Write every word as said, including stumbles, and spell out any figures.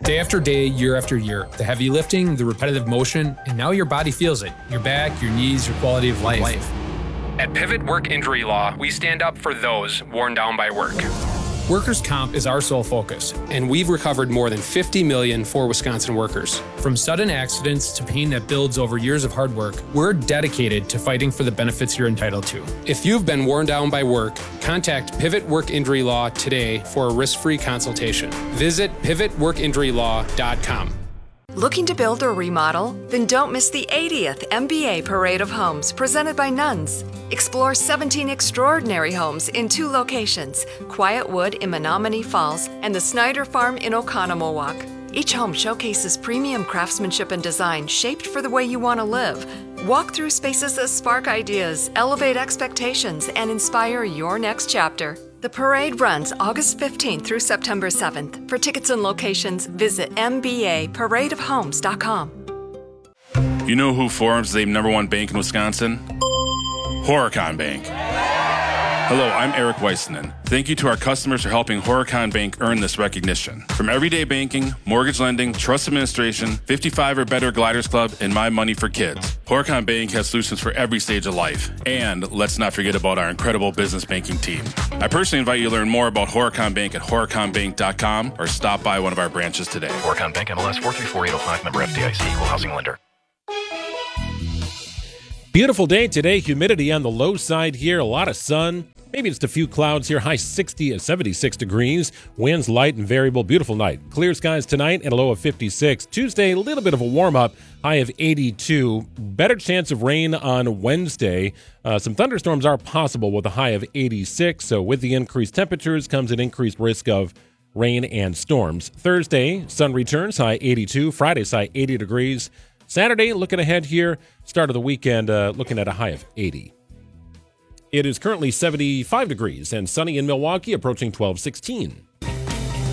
Day after day, year after year, the heavy lifting, the repetitive motion, and now your body feels it. Your back, your knees, your quality of life. life. At Pivot Work Injury Law, we stand up for those worn down by work. Workers' comp is our sole focus, and we've recovered more than fifty million dollars for Wisconsin workers. From sudden accidents to pain that builds over years of hard work, we're dedicated to fighting for the benefits you're entitled to. If you've been worn down by work, contact Pivot Work Injury Law today for a risk-free consultation. Visit pivot work injury law dot com. Looking to build or remodel? Then don't miss the eightieth M B A Parade of Homes presented by Nuns. Explore seventeen extraordinary homes in two locations, Quiet Wood in Menominee Falls and the Snyder Farm in Oconomowoc. Each home showcases premium craftsmanship and design shaped for the way you want to live. Walk through spaces that spark ideas, elevate expectations, and inspire your next chapter. The parade runs August fifteenth through September seventh. For tickets and locations, visit m b a parade of homes dot com. You know who forms the number one bank in Wisconsin? Horicon Bank. Hello, I'm Eric Weissenen. Thank you to our customers for helping Horicon Bank earn this recognition. From everyday banking, mortgage lending, trust administration, fifty-five or better Gliders Club, and My Money for Kids, Horicon Bank has solutions for every stage of life. And let's not forget about our incredible business banking team. I personally invite you to learn more about Horicon Bank at horicon bank dot com or stop by one of our branches today. Horicon Bank, M L S four three four eight oh five, member F D I C, equal housing lender. Beautiful day today. Humidity on the low side here. A lot of sun. Maybe just a few clouds here. High sixty and seventy-six degrees. Winds light and variable. Beautiful night. Clear skies tonight and a low of fifty-six. Tuesday, a little bit of a warm up. High of eighty-two. Better chance of rain on Wednesday. Uh, some thunderstorms are possible with a high of eighty-six. So with the increased temperatures comes an increased risk of rain and storms. Thursday, sun returns. High eighty-two. Friday's high eighty degrees. Saturday, looking ahead here, start of the weekend, uh, looking at a high of eighty. It is currently seventy-five degrees and sunny in Milwaukee, approaching twelve sixteen.